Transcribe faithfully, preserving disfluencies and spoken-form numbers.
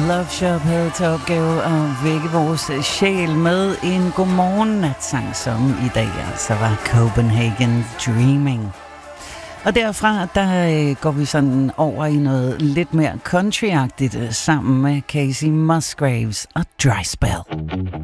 Love Shop havde til opgave at vække vores sjæl med en godmorgen-natsang, som i dag altså var Copenhagen Dreaming. Og derfra, der går vi sådan over i noget lidt mere countryagtigt sammen med Casey Musgraves og Dry Spell.